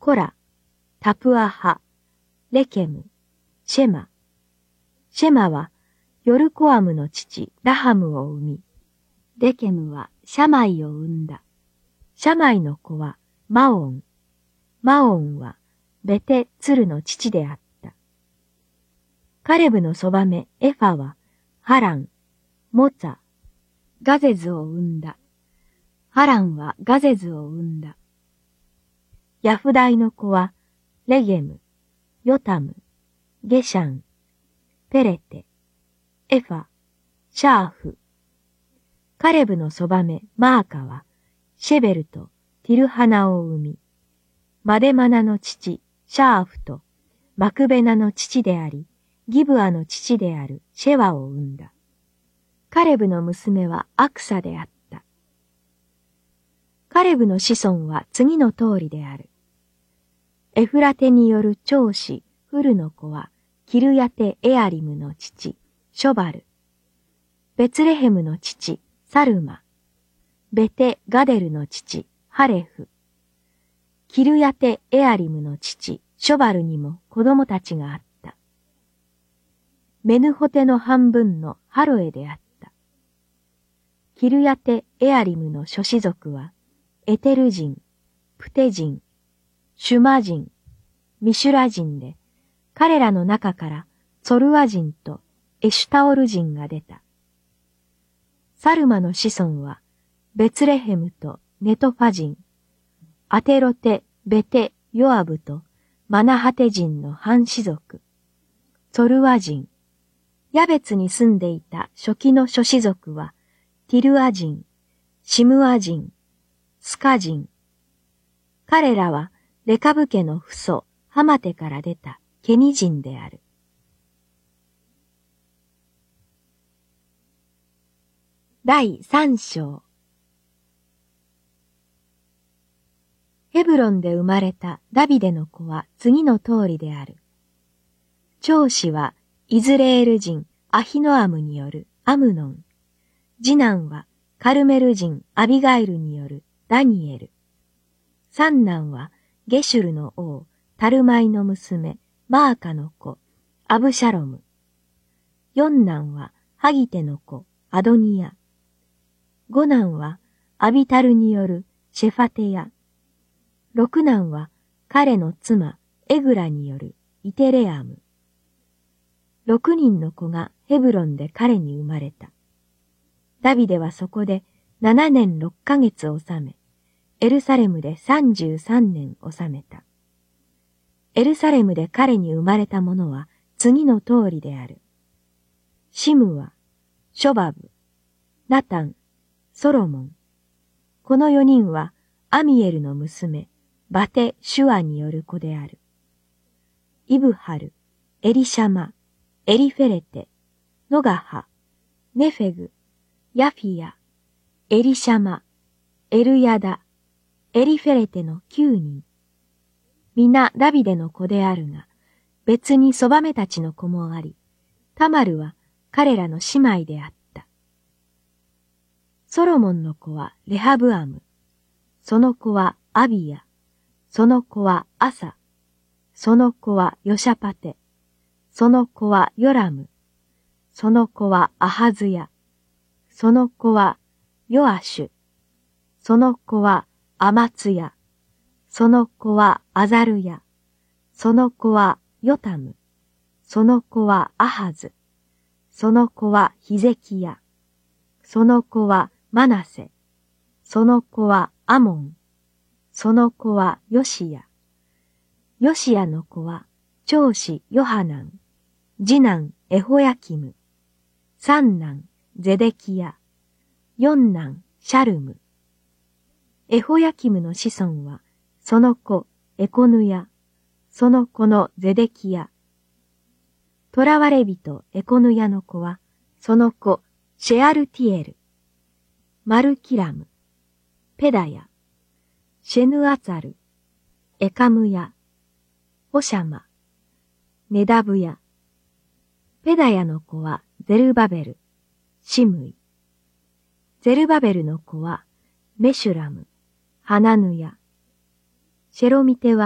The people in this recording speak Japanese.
コラ、タプアハ、レケム、シェマ。シェマはヨルコアムの父ラハムを生み、レケムはシャマイを生んだ。シャマイの子はマオン。マオンはベテツルの父であった。カレブのそばめエファはハラン、モツァ、ガゼズを生んだ。ハランはガゼズを生んだ。ヤフダイの子はレゲム、ヨタム、ゲシャン、ペレテ、エファ、シャーフ。カレブのそばめマーカはシェベルとティルハナを生み、マデマナの父シャーフとマクベナの父であり、ギブアの父であるシェワを生んだ。カレブの娘はアクサであった。カレブの子孫は次の通りである。エフラテによる長子フルの子はキルヤテエアリムの父ショバル、ベツレヘムの父サルマ、ベテガデルの父ハレフ、キルヤテエアリムの父ショバルにも子供たちがあった。メヌホテの半分のハロエであった。キルヤテエアリムの諸子族はエテル人、プテ人、シュマ人、ミシュラ人で、彼らの中からソルア人とエシュタオル人が出た。サルマの子孫はベツレヘムとネトファ人、アテロテ、ベテ、ヨアブとマナハテ人の半子族、ソルア人、ヤベツに住んでいた初期の諸子族はティルア人、シムア人、スカ人。彼らはレカブ家の父祖ハマテから出たケニ人である。第3章。ヘブロンで生まれたダビデの子は次の通りである。長子はイズレール人アヒノアムによるアムノン。次男はカルメル人アビガイルによるダニエル。三男はゲシュルの王タルマイの娘マーカの子アブシャロム。四男はハギテの子アドニヤ。五男はアビタルによるシェファテヤ。六男は彼の妻エグラによるイテレアム。6人の子がヘブロンで彼に生まれた。ダビデはそこで7年6ヶ月を治め、エルサレムで33年治めた。エルサレムで彼に生まれた者は次の通りである。シムは、ショバブ、ナタン、ソロモン。この4人はアミエルの娘、バテ・シュアによる子である。イブハル、エリシャマ、エリフェレテ、ノガハ、ネフェグ、ヤフィヤ、エリシャマ、エルヤダ、エリフェレテの9人。皆ダビデの子であるが、別にそばめたちの子もあり、タマルは彼らの姉妹であった。ソロモンの子はレハブアム、その子はアビヤ、その子はアサ、その子はヨシャパテ、その子はヨラム、その子はアハズヤ、その子はヨアシュ、その子はアマツヤ、その子はアザルヤ、その子はヨタム、その子はアハズ、その子はヒゼキヤ、その子はマナセ、その子はアモン、その子はヨシヤ。ヨシヤの子は長子ヨハナン、次男エホヤキム、三男ゼデキヤ、四男シャルム。エホヤキムの子孫はその子エコヌヤ、その子のゼデキヤ。囚われ人エコヌヤの子はその子シェアルティエル、マルキラム、ペダヤ、シェヌアツァル、エカムヤ、ホシャマ、ネダブヤ。ペダヤの子はゼルバベル、シムイ。ゼルバベルの子はメシュラム、ハナヌヤ。シェロミテは